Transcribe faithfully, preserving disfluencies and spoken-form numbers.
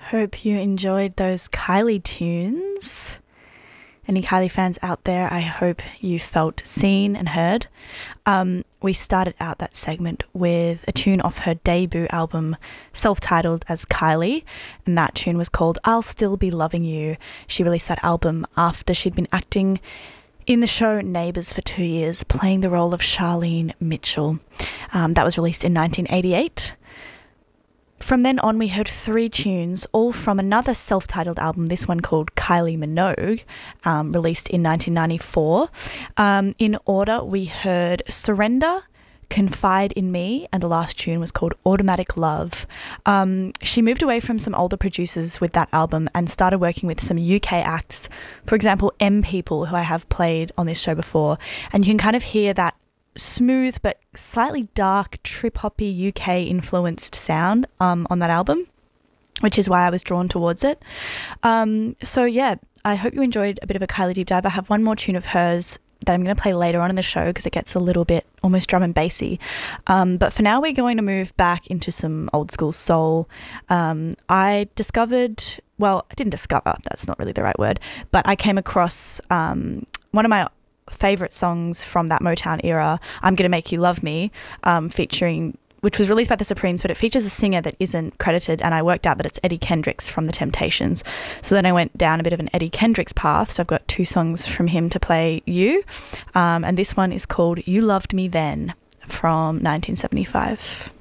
Hope you enjoyed those Kylie tunes. Any Kylie fans out there, I hope you felt seen and heard. Um, we started out that segment with a tune off her debut album, self-titled as Kylie, and that tune was called I'll Still Be Loving You. She released that album after she'd been acting in the show Neighbours for two years, playing the role of Charlene Mitchell. Um, that was released in nineteen eighty-eight. From then on, we heard three tunes, all from another self-titled album, this one called Kylie Minogue, um, released in nineteen ninety-four. Um, in order, we heard Surrender, Confide in Me, and the last tune was called Automatic Love. Um, she moved away from some older producers with that album and started working with some U K acts, for example, M People, who I have played on this show before, and you can kind of hear that smooth but slightly dark trip-hoppy U K influenced sound um, on that album, which is why I was drawn towards it. Um, so yeah, I hope you enjoyed a bit of a Kylie deep dive. I have one more tune of hers that I'm going to play later on in the show because it gets a little bit almost drum and bassy. Um, but for now, we're going to move back into some old school soul. Um, I discovered, well, I didn't discover, that's not really the right word, but I came across um, one of my favorite songs from that Motown era, I'm Gonna Make You Love Me, um, featuring, which was released by the Supremes, but it features a singer that isn't credited, and I worked out that it's Eddie Kendricks from The Temptations. So then I went down a bit of an Eddie Kendricks path, so I've got two songs from him to play you, um, and this one is called You Loved Me Then from nineteen seventy-five.